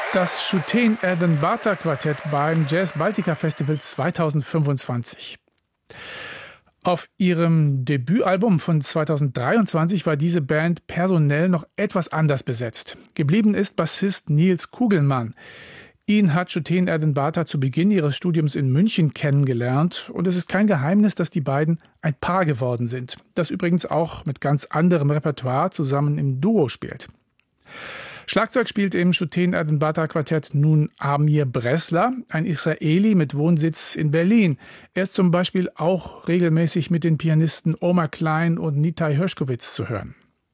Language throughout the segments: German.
Das Shuten Erdene Bata Quartett beim Jazz Baltica Festival 2025. Auf ihrem Debütalbum von 2023 war diese Band personell noch etwas anders besetzt. Geblieben ist Bassist Nils Kugelmann. Ihn hat Shuten Erdene Bata zu Beginn ihres Studiums in München kennengelernt. Und es ist kein Geheimnis, dass die beiden ein Paar geworden sind. Das übrigens auch mit ganz anderem Repertoire zusammen im Duo spielt. Schlagzeug spielt im Shuten Erdene Bata Quartett nun Amir Bressler, ein Israeli mit Wohnsitz in Berlin. Er ist zum Beispiel auch regelmäßig mit den Pianisten Omar Klein und Nitai Hershkovitz zu hören.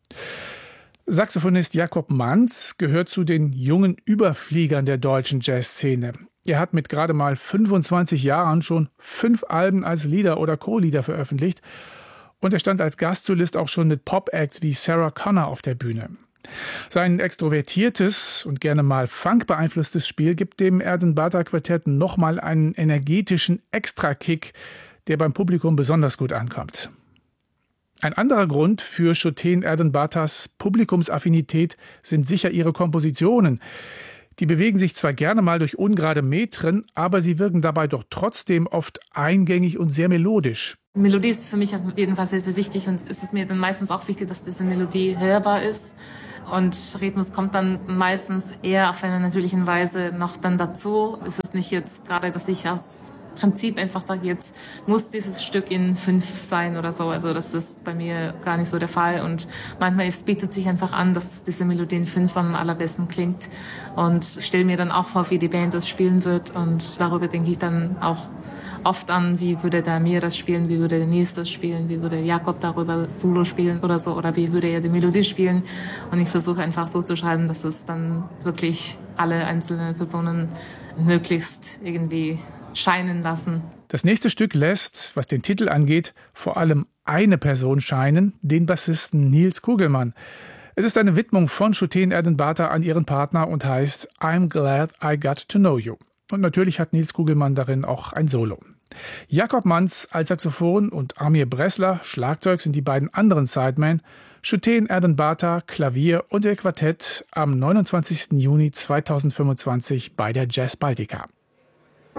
Saxophonist Jakob Manz gehört zu den jungen Überfliegern der deutschen Jazzszene. Er hat mit gerade mal 25 Jahren schon 5 Alben als Leader oder Co-Leader veröffentlicht und er stand als Gastsolist auch schon mit Pop-Acts wie Sarah Connor auf der Bühne. Sein extrovertiertes und gerne mal Funk-beeinflusstes Spiel gibt dem Erdene Bata Quartett nochmal einen energetischen Extrakick, der beim Publikum besonders gut ankommt. Ein anderer Grund für Shuten Erdene Batas Publikumsaffinität sind sicher ihre Kompositionen. Die bewegen sich zwar gerne mal durch ungerade Metren, aber sie wirken dabei doch trotzdem oft eingängig und sehr melodisch. Melodie ist für mich auf jeden Fall sehr, sehr wichtig und es ist mir dann meistens auch wichtig, dass diese Melodie hörbar ist. Und Rhythmus kommt dann meistens eher auf eine natürliche Weise noch dann dazu. Es ist nicht jetzt gerade, dass ich aus Prinzip einfach sage, jetzt muss dieses Stück in 5 sein oder so. Also das ist bei mir gar nicht so der Fall. Und manchmal bietet sich einfach an, dass diese Melodie in 5 am allerbesten klingt. Und stelle mir dann auch vor, wie die Band das spielen wird. Und darüber denke ich dann auch oft an, wie würde der Amir das spielen, wie würde der Nils das spielen, wie würde Jakob darüber Solo spielen oder so, oder wie würde er die Melodie spielen. Und ich versuche einfach so zu schreiben, dass es dann wirklich alle einzelnen Personen möglichst irgendwie scheinen lassen. Das nächste Stück lässt, was den Titel angeht, vor allem eine Person scheinen, den Bassisten Nils Kugelmann. Es ist eine Widmung von Shuten Erdene Bata an ihren Partner und heißt I'm Glad I Got to Know You. Und natürlich hat Nils Kugelmann darin auch ein Solo. Jakob Manz als Saxophon und Amir Bressler Schlagzeug sind die beiden anderen Sidemen. Shuten Erdene Bata Klavier und ihr Quartett am 29. Juni 2025 bei der Jazz Baltica.